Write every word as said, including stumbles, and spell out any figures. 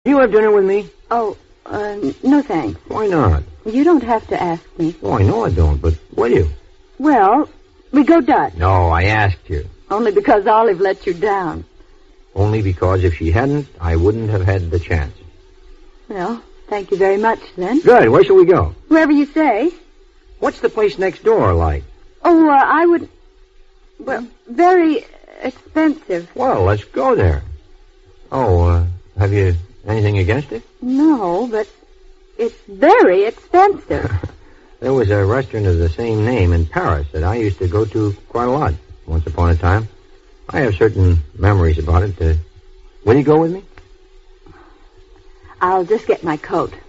Do you have dinner with me? Oh, uh, no thanks. Why not? You don't have to ask me. Oh, I know I don't, but will you? Well, we go Dutch. No, I asked you. Only because Olive let you down. Only because if she hadn't, I wouldn't have had the chance. Well, thank you very much, then. Good. Where shall we go? Wherever you say. What's the place next door like? Oh, uh, I would... Well, very expensive. Well, let's go there. Oh, uh, have you anything against it? No, but it's very expensive. There was a restaurant of the same name in Paris that I used to go to quite a lot once upon a time. I have certain memories about it. Uh, will you go with me? I'll just get my coat.